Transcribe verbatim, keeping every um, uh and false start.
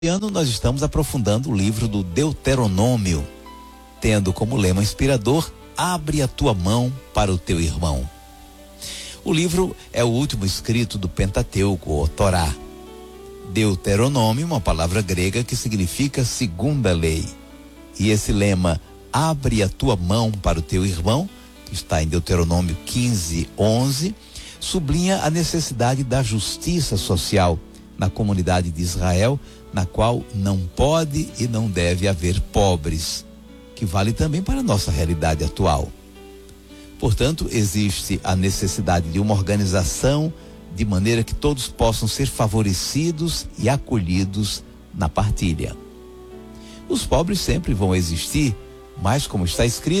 Este ano nós estamos aprofundando o livro do Deuteronômio, tendo como lema inspirador: abre a tua mão para o teu irmão. O livro é o último escrito do Pentateuco, ou Torá. Deuteronômio, uma palavra grega que significa segunda lei. E esse lema, abre a tua mão para o teu irmão, que está em Deuteronômio quinze, onze, sublinha a necessidade da justiça social na comunidade de Israel, na qual não pode e não deve haver pobres, que vale também para a nossa realidade atual. Portanto, existe a necessidade de uma organização de maneira que todos possam ser favorecidos e acolhidos na partilha. Os pobres sempre vão existir, mas como está escrito,